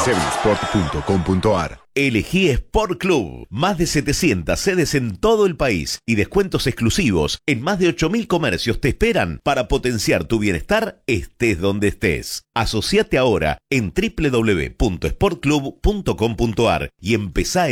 7sport.com.ar. Elegí Sport Club. Más de 700 sedes en todo el país y descuentos exclusivos en más de 8.000 comercios te esperan para potenciar tu bienestar estés donde estés. Asociate ahora en www.sportclub.com.ar y empezá